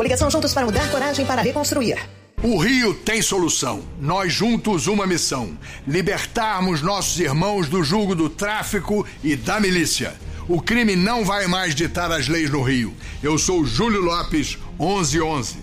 Coligação Juntos para Mudar, coragem para reconstruir. O Rio tem solução. Nós juntos uma missão. Libertarmos nossos irmãos do jugo do tráfico e da milícia. O crime não vai mais ditar as leis no Rio. Eu sou Júlio Lopes, 1111.